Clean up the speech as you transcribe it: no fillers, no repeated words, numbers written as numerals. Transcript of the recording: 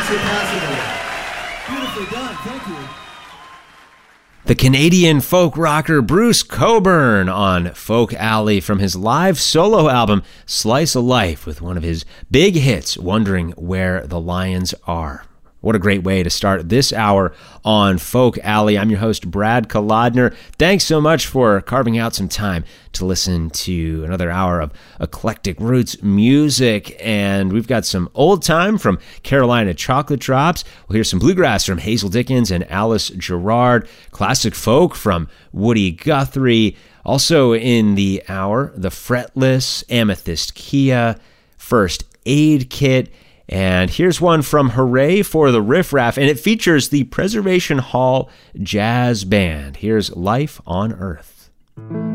unsurpassable. Beautifully done. Thank you. The Canadian folk rocker Bruce Cockburn on Folk Alley from his live solo album Slice of Life, with one of his big hits, Wondering Where the Lions Are. What a great way to start this hour on Folk Alley. I'm your host, Brad Kolodner. Thanks so much for carving out some time to listen to another hour of eclectic roots music. And we've got some old time from Carolina Chocolate Drops. We'll hear some bluegrass from Hazel Dickens and Alice Gerrard, classic folk from Woody Guthrie. Also in the hour, the Fretless, Amethyst Kia, First Aid Kit. And here's one from Hooray for the Riff Raff, and it features the Preservation Hall Jazz Band. Here's Life on Earth.